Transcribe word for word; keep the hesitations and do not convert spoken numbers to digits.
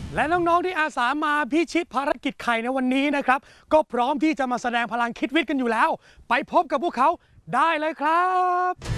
และน้องๆที่อาสามาพิชิตภารกิจไข่ในวันนี้นะครับก็พร้อมที่จะมาแสดงพลังคิดวิทย์กันอยู่แล้วไปพบกับพวกเขาได้เลยครับ